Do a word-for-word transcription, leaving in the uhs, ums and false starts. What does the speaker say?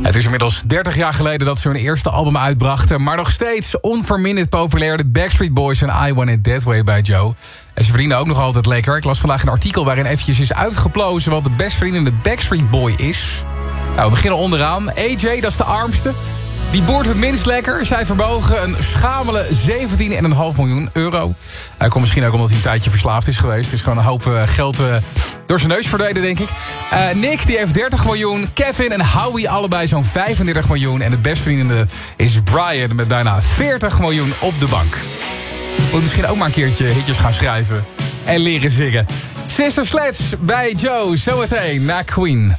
Het is inmiddels dertig jaar geleden dat ze hun eerste album uitbrachten, maar nog steeds onverminderd populair. De Backstreet Boys en I Want It That Way bij Joe. En ze verdienen ook nog altijd lekker. Ik las vandaag een artikel waarin eventjes is uitgeplozen wat de best verdienende Backstreet Boy is. Nou, we beginnen onderaan. A J, dat is de armste. Die boort het minst lekker. Zij vermogen een schamele zeventien komma vijf miljoen euro. Hij komt misschien ook omdat hij een tijdje verslaafd is geweest. Het is gewoon een hoop uh, geld uh, door zijn neus verdwenen, denk ik. Uh, Nick, die heeft dertig miljoen. Kevin en Howie allebei zo'n vijfendertig miljoen. En de bestverdienende is Brian met bijna veertig miljoen op de bank. Moet misschien ook maar een keertje hitjes gaan schrijven. En leren zingen. Sister Sledge bij Joe, zometeen na Queen.